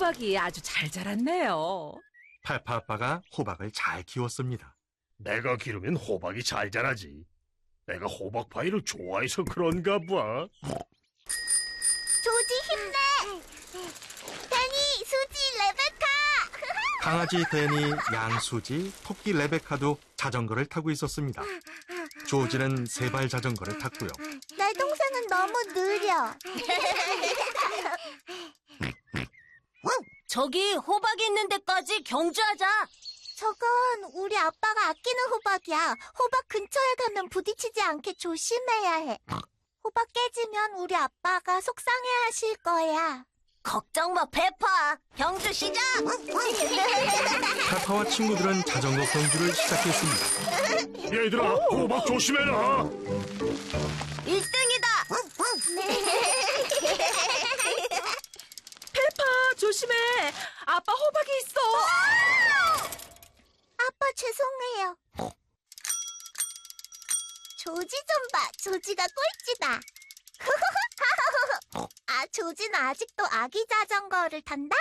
호박이 아주 잘 자랐네요. 페파 아빠가 호박을 잘 키웠습니다. 내가 기르면 호박이 잘 자라지. 내가 호박 파이를 좋아해서 그런가 봐. 조지 힘내! 데니, 수지, 레베카! 강아지 데니, 양 수지, 토끼 레베카도 자전거를 타고 있었습니다. 조지는 세발 자전거를 탔고요. 내 동생은 너무 느려. 저기 호박이 있는 데까지 경주하자. 저건 우리 아빠가 아끼는 호박이야. 호박 근처에 가면 부딪히지 않게 조심해야 해. 호박 깨지면 우리 아빠가 속상해하실 거야. 걱정 마, 페파. 경주 시작! 페파와 친구들은 자전거 경주를 시작했습니다. 얘들아, 호박 조심해라. 1등이다! 페파, 조심해. 아빠 호박이 있어. 아빠 죄송해요. 조지 좀 봐. 조지가 꼴찌다. 아, 조지는 아직도 아기 자전거를 탄다?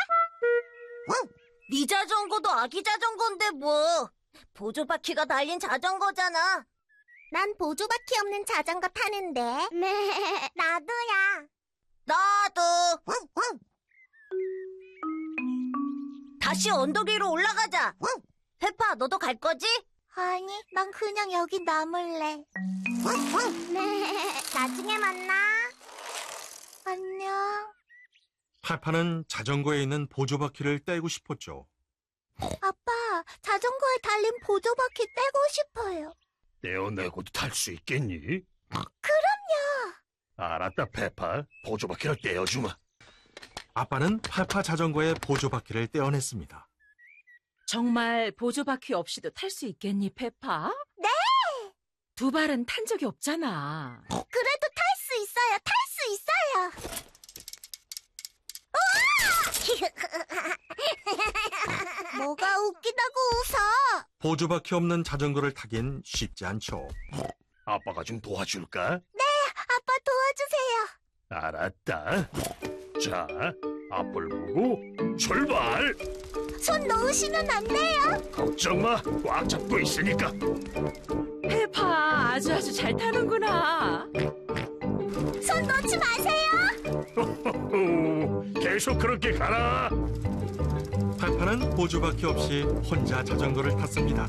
네 자전거도 아기 자전거인데 뭐. 보조바퀴가 달린 자전거잖아. 난 보조바퀴 없는 자전거 타는데. 네, 나도야. 나도. 다시 언덕 위로 올라가자. 페파, 너도 갈 거지? 아니, 난 그냥 여기 남을래. 네, 나중에 만나. 안녕. 페파는 자전거에 있는 보조바퀴를 떼고 싶었죠. 아빠, 자전거에 달린 보조바퀴 떼고 싶어요. 떼어내고도 탈 수 있겠니? 그럼요. 알았다, 페파. 보조바퀴를 떼어주마. 아빠는 페파 자전거의 보조바퀴를 떼어냈습니다. 정말 보조바퀴 없이도 탈 수 있겠니, 페파? 네! 두 발은 탄 적이 없잖아. 그래도 탈 수 있어요. 탈 수 있어요. 뭐가 웃기다고 웃어? 보조바퀴 없는 자전거를 타긴 쉽지 않죠. 아빠가 좀 도와줄까? 아빠 도와주세요. 알았다. 자, 앞을 보고 출발! 손 놓으시면 안 돼요. 걱정 마, 꽉 잡고 있으니까. 페파, 아주 잘 타는구나. 손 놓지 마세요. 계속 그렇게 가라. 페파는 보조바퀴 없이 혼자 자전거를 탔습니다.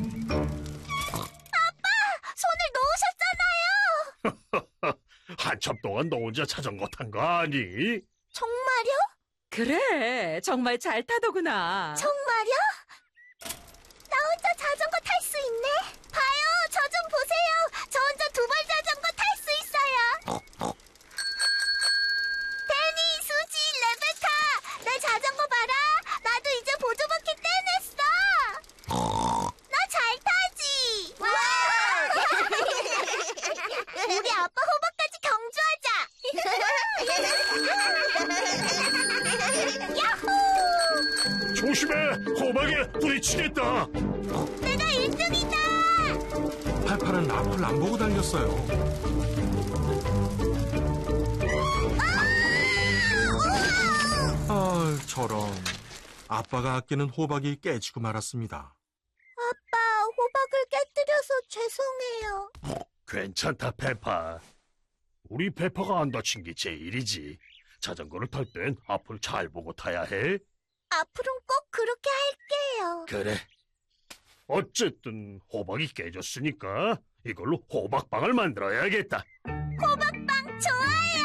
손을 놓으셨잖아요. 한참 동안 너 혼자 자전거 탄 거 아니? 정말요? 그래, 정말 잘 타더구나. 정말요? 나 혼자 자전거 탈 수 있네. 봐요, 저 좀 보세요. 저 혼자 두발 자전거 탈 수 있어요. 데니, 수지, 레베카, 내 자전거 봐라. 나도 이제 보조바퀴 떼냈어. 나 잘 타지. 와! 우리 아빠 호박까지 경주하자. 야호! 조심해, 호박에 부딪히겠다. 내가 1등이다! 페파는 앞을 안 보고 달렸어요. 아, 저런. 아빠가 아끼는 호박이 깨지고 말았습니다. 아빠, 호박을 깨뜨려서 죄송해요. 괜찮다, 페파. 우리 페파가 안 다친 게 제일이지. 자전거를 탈 땐 앞을 잘 보고 타야 해. 앞으로는 꼭 그렇게 할게요. 그래. 어쨌든 호박이 깨졌으니까 이걸로 호박빵을 만들어야겠다. 호박빵 좋아요!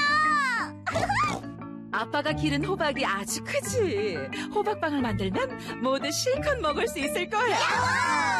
아빠가 기른 호박이 아주 크지. 호박빵을 만들면 모두 실컷 먹을 수 있을 거야.